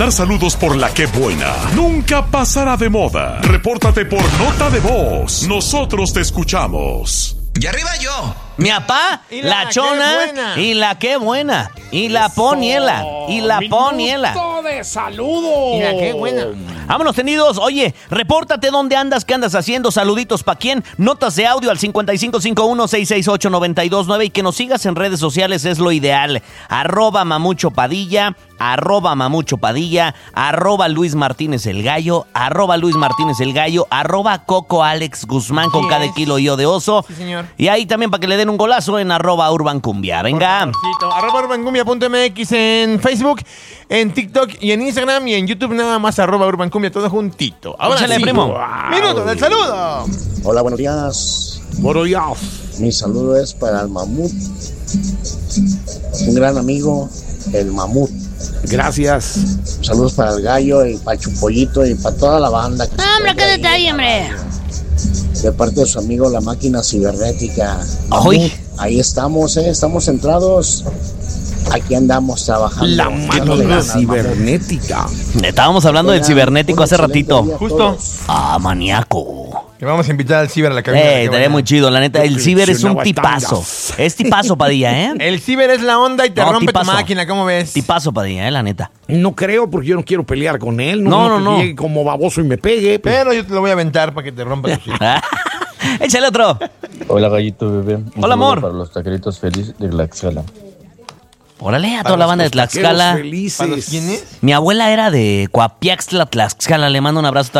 mandar saludos por la que buena nunca pasará de moda. Repórtate por nota de voz. Nosotros te escuchamos. Y arriba yo. Mi papá, la chona y la qué buena. Y la poniela. Y la poniela. de saludo. Y la qué buena. Vámonos, tenidos. Oye, repórtate dónde andas, qué andas haciendo. Saluditos pa' quién. Notas de audio al 5551-668-929 y que nos sigas en redes sociales es lo ideal. @mamuchopadilla, @mamuchopadilla, @Luis Martínez el Gallo, @Luis Martínez el Gallo, @Coco Alex Guzmán con cada kilo yo de oso. Sí, señor. Y ahí también para que le den un golazo en @urbancumbia. Venga. @urbancumbia.mx en Facebook, en TikTok y en Instagram y en YouTube nada más @urbancumbia, todo juntito. Ahora Échale, sí, primo. wow. Minuto del saludo. Hola, buenos días. Buenos días. Mi saludo es para el Mamut, un gran amigo, el Mamut. Gracias. Saludos para el Gallo y para Chupollito y para toda la banda. Hombre, qué detalle, hombre. De parte de su amigo La Máquina Cibernética. ¡Ay! Mamut, ahí estamos, estamos centrados. Aquí andamos trabajando. La Máquina Cibernética. Estábamos hablando del cibernético hace ratito. Justo. Maníaco. Que vamos a invitar al ciber a la cabina. Estaría muy chido, la neta. El ciber es un tipazo. Es tipazo, Padilla, ¿eh? El ciber es la onda y te rompe tipazo. tu máquina, ¿cómo ves? Tipazo, Padilla, la neta. No creo, porque yo no quiero pelear con él. No. Que llegue como baboso y me pegue. Pues. Pero yo te lo voy a aventar para que te rompa tu ciber. Échale otro. Hola, Gallito Bebé. Un Hola, amor. saludo para los taqueritos felices de Tlaxcala. Órale, a toda la banda de Tlaxcala. ¿Para los quiénes? Mi abuela era de Coapiaxtla, Tlaxcala. Le mando un abrazo.